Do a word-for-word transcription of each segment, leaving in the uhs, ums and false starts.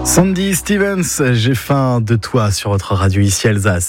Sandy Stevens, j'ai faim de toi sur votre radio ici Alsace.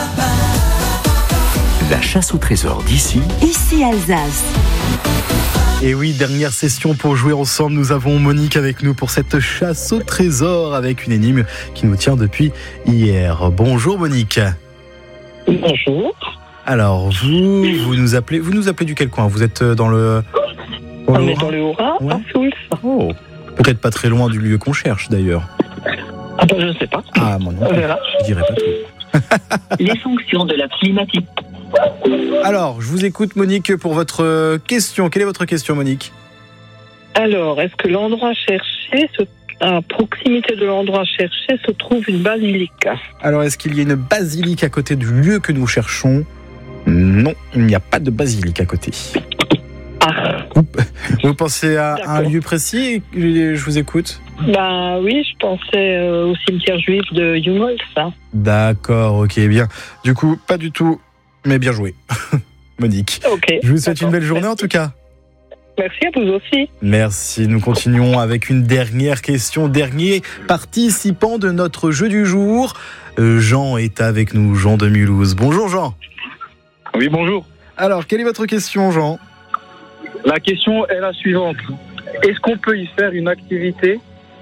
La chasse au trésor d'ici. Ici Alsace. Et oui, dernière session pour jouer ensemble. Nous avons Monique avec nous pour cette chasse au trésor avec une énigme qui nous tient depuis hier. Bonjour Monique. Bonjour. Alors vous, vous nous appelez, vous nous appelez du quel coin ? Vous êtes dans le. Dans On le est dans le Haut-Rhin, Ouais. à Soultz. Oh, peut-être pas très loin du lieu qu'on cherche d'ailleurs. Ah ben, je ne sais pas. Ah, moi non, On verra. je dirais pas tout. Les fonctions de la climatique. Alors, je vous écoute Monique pour votre question. Quelle est votre question Monique ? Alors, est-ce que l'endroit cherché, se... à proximité de l'endroit cherché, se trouve une basilique ? Alors, est-ce qu'il y a une basilique à côté du lieu que nous cherchons ? Non, il n'y a pas de basilique à côté. Ah, Vous, vous pensez à un D'accord. lieu précis ? Je vous écoute. bah oui, je pensais euh, au cimetière juif de Jungholz. Hein. D'accord, ok, bien. Du coup, pas du tout, mais bien joué. Monique. Ok. Je vous souhaite une d'accord. belle journée en tout cas. Merci à vous aussi. Merci, nous continuons avec une dernière question, dernier participant de notre jeu du jour. Euh, Jean est avec nous, Jean de Mulhouse. Bonjour Jean. Oui, bonjour. Alors, quelle est votre question Jean ? La question est la suivante. Est-ce qu'on peut y faire une activité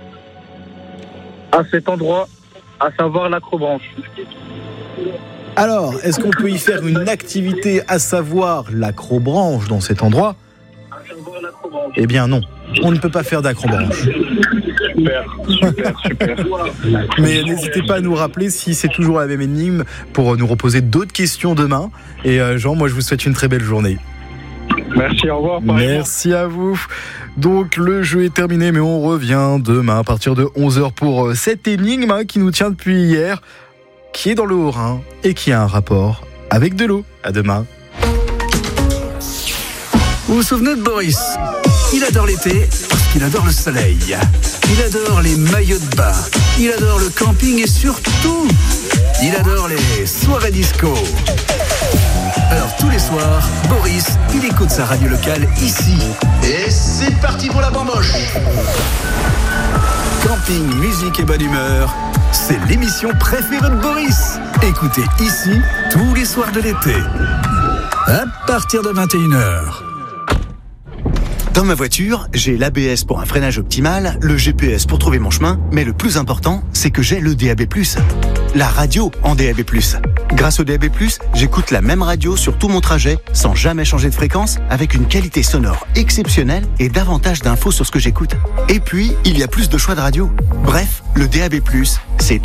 à cet endroit, à savoir l'acrobranche ? Alors, est-ce qu'on peut y faire une activité, à savoir l'acrobranche dans cet endroit ? Eh bien non, on ne peut pas faire d'acrobranche. Super, super, super. Mais n'hésitez pas à nous rappeler si c'est toujours la même énigme pour nous reposer d'autres questions demain. Et euh, Jean, moi je vous souhaite une très belle journée. Merci, au revoir. pareillement. Merci à vous. Donc le jeu est terminé, mais on revient demain à partir de onze heures pour cette énigme hein, qui nous tient depuis hier, qui est dans le Haut-Rhin et qui a un rapport avec de l'eau. À demain. Vous vous souvenez de Boris ? Il adore l'été parce qu'il adore le soleil. Il adore les maillots de bain. Il adore le camping et surtout, il adore les soirées disco. Alors tous les soirs, Boris, il écoute sa radio locale ici. Et c'est parti pour la bamboche. Camping, musique et bonne humeur, c'est l'émission préférée de Boris. Écoutez ici tous les soirs de l'été. À partir de vingt et une heures. Dans ma voiture, j'ai l'A B S pour un freinage optimal, le G P S pour trouver mon chemin, mais le plus important, c'est que j'ai le D A B plus. La radio en D A B plus. Grâce au D A B plus, j'écoute la même radio sur tout mon trajet, sans jamais changer de fréquence, avec une qualité sonore exceptionnelle et davantage d'infos sur ce que j'écoute. Et puis, il y a plus de choix de radio. Bref, le D A B plus, c'est